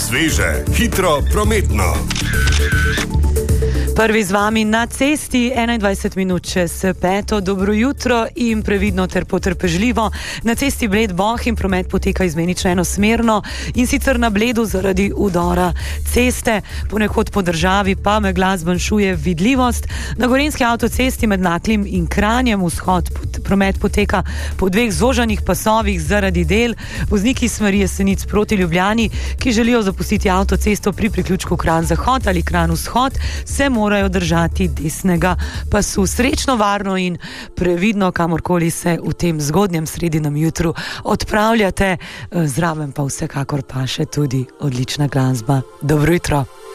Sveže, hitro, prometno. Prvi z vami na cesti, 21 minut čez 5. Dobro jutro in previdno ter potrpežljivo. Na cesti Bled-Bohinj promet poteka izmenično enosmerno in sicer na Bledu zaradi udora ceste. Ponekod po državi pa megla zmanjšuje vidljivost. Na gorenjski avtocesti med Naklim in Kranjem vzhod promet poteka po dveh zožanih pasovih zaradi del. Vozniki smeri Jesenic proti Ljubljani, ki želijo zapustiti avtocesto pri priključku Kranj-Zahod ali Kranj-Vzhod, se morajo držati desnega pasu. Srečno, varno in previdno, kamorkoli se v tem zgodnjem sredinem jutru odpravljate. Zraven pa vsekakor paše tudi odlična glasba. Dobro jutro.